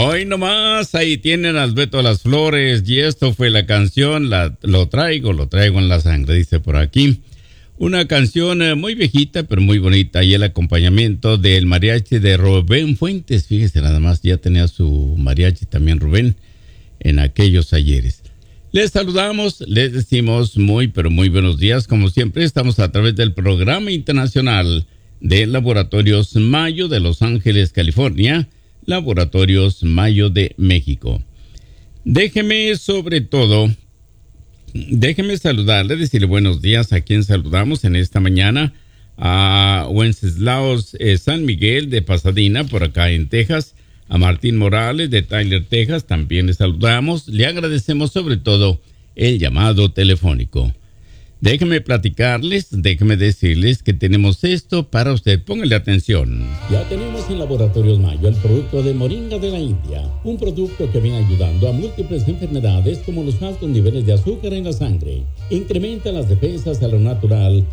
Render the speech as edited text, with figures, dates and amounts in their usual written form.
Hoy nomás, ahí tienen al Beto Las Flores y esto fue la canción, lo traigo en la sangre, dice por aquí. Una canción muy viejita pero muy bonita y el acompañamiento del mariachi de Rubén Fuentes, fíjese nada más, ya tenía su mariachi también Rubén en aquellos ayeres. Les saludamos, les decimos muy pero muy buenos días, como siempre estamos a través del programa internacional de Laboratorios Mayo de Los Ángeles, California, Laboratorios Mayo de México. Déjeme saludarle, decirle buenos días a quien saludamos en esta mañana, a Wenceslaos San Miguel de Pasadena, por acá en Texas, a Martín Morales de Tyler, Texas, también le saludamos, le agradecemos sobre todo el llamado telefónico. Déjeme platicarles, déjeme decirles que tenemos esto para usted. Póngale atención. Ya tenemos en Laboratorios Mayo el producto de Moringa de la India. Un producto que viene ayudando a múltiples enfermedades como los altos niveles de azúcar en la sangre. Incrementa las defensas a lo natural